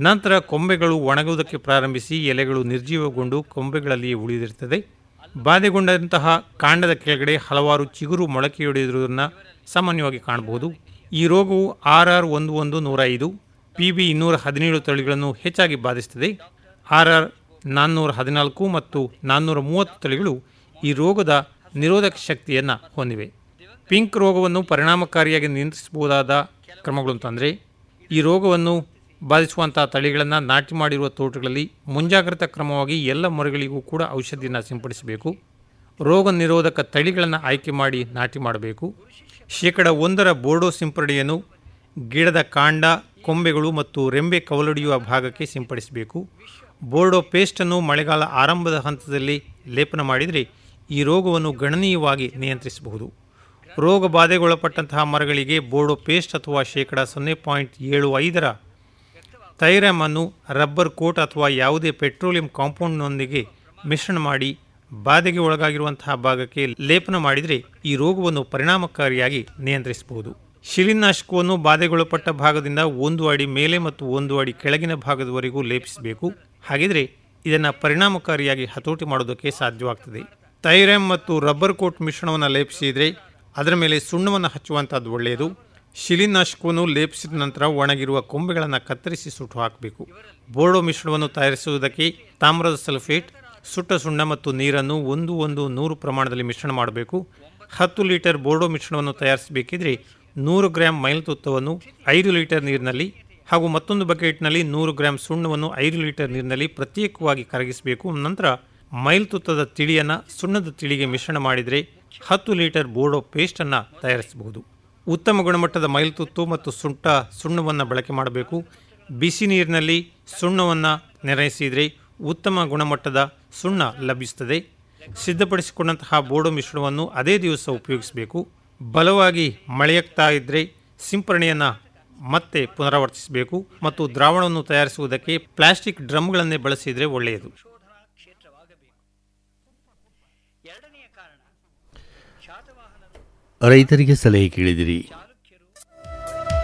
ನಂತರ ಕೊಂಬೆಗಳು ಒಣಗುವುದಕ್ಕೆ ಪ್ರಾರಂಭಿಸಿ ಎಲೆಗಳು ನಿರ್ಜೀವಗೊಂಡು ಕೊಂಬೆಗಳಲ್ಲಿಯೇ ಉಳಿದಿರುತ್ತದೆ. ಬಾಧೆಗೊಂಡಂತಹ ಕಾಂಡದ ಕೆಳಗಡೆ ಹಲವಾರು ಚಿಗುರು ಮೊಳಕೆಯೊಡೆದಿರುವುದನ್ನು ಸಾಮಾನ್ಯವಾಗಿ ಕಾಣಬಹುದು. ಈ ರೋಗವು RR11-105, PB 217 ತಳಿಗಳನ್ನು ಹೆಚ್ಚಾಗಿ ಬಾಧಿಸುತ್ತದೆ. RR 414 ಮತ್ತು 430 ತಳಿಗಳು ಈ ರೋಗದ ನಿರೋಧಕ ಶಕ್ತಿಯನ್ನು ಹೊಂದಿವೆ. ಪಿಂಕ್ ರೋಗವನ್ನು ಪರಿಣಾಮಕಾರಿಯಾಗಿ ನಿಯಂತ್ರಿಸಬಹುದಾದ ಕ್ರಮಗಳು ಅಂತಂದರೆ, ಈ ರೋಗವನ್ನು ಬಾಧಿಸುವಂಥ ತಳಿಗಳನ್ನು ನಾಟಿ ಮಾಡಿರುವ ತೋಟಗಳಲ್ಲಿ ಮುಂಜಾಗ್ರತಾ ಕ್ರಮವಾಗಿ ಎಲ್ಲ ಮರಗಳಿಗೂ ಕೂಡ ಔಷಧಿಯನ್ನು ಸಿಂಪಡಿಸಬೇಕು. ರೋಗ ನಿರೋಧಕ ತಳಿಗಳನ್ನು ಆಯ್ಕೆ ಮಾಡಿ ನಾಟಿ ಮಾಡಬೇಕು. 1% ಬೋರ್ಡೋ ಸಿಂಪರಣೆಯನ್ನು ಗಿಡದ ಕಾಂಡ, ಕೊಂಬೆಗಳು ಮತ್ತು ರೆಂಬೆ ಕವಲೊಡೆಯುವ ಭಾಗಕ್ಕೆ ಸಿಂಪಡಿಸಬೇಕು. ಬೋರ್ಡೋ ಪೇಸ್ಟನ್ನು ಮಳೆಗಾಲ ಆರಂಭದ ಹಂತದಲ್ಲಿ ಲೇಪನ ಮಾಡಿದರೆ ಈ ರೋಗವನ್ನು ಗಣನೀಯವಾಗಿ ನಿಯಂತ್ರಿಸಬಹುದು. ರೋಗ ಬಾಧೆಗೊಳಪಟ್ಟಂತಹ ಮರಗಳಿಗೆ ಬೋರ್ಡೋ ಪೇಸ್ಟ್ ಅಥವಾ 0.75 ಥೈರಮ್ ಅನ್ನು ರಬ್ಬರ್ ಕೋಟ್ ಅಥವಾ ಯಾವುದೇ ಪೆಟ್ರೋಲಿಯಂ ಕಾಂಪೌಂಡ್ನೊಂದಿಗೆ ಮಿಶ್ರಣ ಮಾಡಿ ಬಾಧೆಗೆ ಒಳಗಾಗಿರುವಂತಹ ಭಾಗಕ್ಕೆ ಲೇಪನ ಮಾಡಿದರೆ ಈ ರೋಗವನ್ನು ಪರಿಣಾಮಕಾರಿಯಾಗಿ ನಿಯಂತ್ರಿಸಬಹುದು. ಶಿಲೀನಾಶಕವನ್ನು ಬಾಧೆಗೊಳಪಟ್ಟ ಭಾಗದಿಂದ 1 ಅಡಿ ಮೇಲೆ ಮತ್ತು 1 ಅಡಿ ಕೆಳಗಿನ ಭಾಗದವರೆಗೂ ಲೇಪಿಸಬೇಕು. ಹಾಗಿದ್ರೆ ಇದನ್ನು ಪರಿಣಾಮಕಾರಿಯಾಗಿ ಹತೋಟಿ ಮಾಡೋದಕ್ಕೆ ಸಾಧ್ಯವಾಗ್ತದೆ. ಥೈರಮ್ ಮತ್ತು ರಬ್ಬರ್ ಕೋಟ್ ಮಿಶ್ರಣವನ್ನು ಲೇಪಿಸಿದರೆ ಅದರ ಮೇಲೆ ಸುಣ್ಣವನ್ನು ಹಚ್ಚುವಂಥದ್ದು ಒಳ್ಳೆಯದು. ಶಿಲೀನಾಶಕವನ್ನು ಲೇಪಿಸಿದ ನಂತರ ಒಣಗಿರುವ ಕೊಂಬೆಗಳನ್ನು ಕತ್ತರಿಸಿ ಸುಟ್ಟು ಹಾಕಬೇಕು. ಬೋರ್ಡೋ ಮಿಶ್ರಣವನ್ನು ತಯಾರಿಸುವುದಕ್ಕೆ ತಾಮ್ರದ ಸಲ್ಫೇಟ್, ಸುಟ್ಟ ಸುಣ್ಣ ಮತ್ತು ನೀರನ್ನು 1:100 ಪ್ರಮಾಣದಲ್ಲಿ ಮಿಶ್ರಣ ಮಾಡಬೇಕು. 10 ಲೀಟರ್ ಬೋರ್ಡೋ ಮಿಶ್ರಣವನ್ನು ತಯಾರಿಸಬೇಕಿದ್ರೆ 100 ಗ್ರಾಂ ಮೈಲ್ತುತ್ತವನ್ನು 5 ಲೀಟರ್ ನೀರಿನಲ್ಲಿ ಹಾಗೂ ಮತ್ತೊಂದು ಬಕೆಟ್ನಲ್ಲಿ 100 ಗ್ರಾಂ ಸುಣ್ಣವನ್ನು 5 ಲೀಟರ್ ನೀರಿನಲ್ಲಿ ಪ್ರತ್ಯೇಕವಾಗಿ ಕರಗಿಸಬೇಕು. ನಂತರ ಮೈಲ್ತುತ್ತದ ತಿಳಿಯನ್ನು ಸುಣ್ಣದ ತಿಳಿಗೆ ಮಿಶ್ರಣ ಮಾಡಿದರೆ 10 ಲೀಟರ್ ಬೋರ್ಡೋ ಪೇಸ್ಟನ್ನು ತಯಾರಿಸಬಹುದು. ಉತ್ತಮ ಗುಣಮಟ್ಟದ ಮೈಲ್ತುತ್ತು ಮತ್ತು ಸುಣ್ಣವನ್ನು ಬಳಕೆ ಮಾಡಬೇಕು. ಬಿಸಿ ನೀರಿನಲ್ಲಿ ಸುಣ್ಣವನ್ನು ನೆನೆಸಿದರೆ ಉತ್ತಮ ಗುಣಮಟ್ಟದ ಸುಣ್ಣ ಲಭಿಸುತ್ತದೆ. ಸಿದ್ಧಪಡಿಸಿಕೊಂಡಂತಹ ಬೋರ್ಡೋ ಮಿಶ್ರಣವನ್ನು ಅದೇ ದಿವಸ ಉಪಯೋಗಿಸಬೇಕು. ಬಲವಾಗಿ ಮಳೆಯಾಗ್ತಾ ಇದ್ದರೆ ಸಿಂಪರಣೆಯನ್ನು ಮತ್ತೆ ಪುನರಾವರ್ತಿಸಬೇಕು ಮತ್ತು ದ್ರಾವಣವನ್ನು ತಯಾರಿಸುವುದಕ್ಕೆ ಪ್ಲಾಸ್ಟಿಕ್ ಡ್ರಮ್ಗಳನ್ನೇ ಬಳಸಿದರೆ ಒಳ್ಳೆಯದು. ರೈತರಿಗೆ ಸಲಹೆ ಕೇಳಿದಿರಿ.